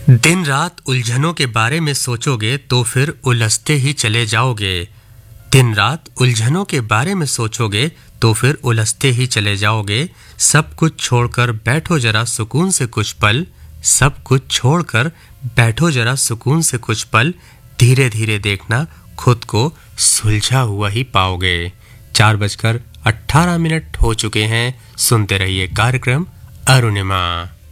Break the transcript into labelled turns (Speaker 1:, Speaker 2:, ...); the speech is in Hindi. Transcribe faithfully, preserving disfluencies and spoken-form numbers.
Speaker 1: दिन रात उलझनों के बारे में सोचोगे तो फिर उलझते ही चले जाओगे। दिन रात उलझनों के बारे में सोचोगे तो फिर उलझते ही चले जाओगे। सब कुछ छोड़कर बैठो जरा सुकून से कुछ पल। सब कुछ छोड़कर बैठो जरा सुकून से कुछ पल। धीरे धीरे देखना खुद को सुलझा हुआ ही पाओगे। चार बजकर अट्ठारह मिनट हो चुके हैं। सुनते रहिए कार्यक्रम अरुणिमा।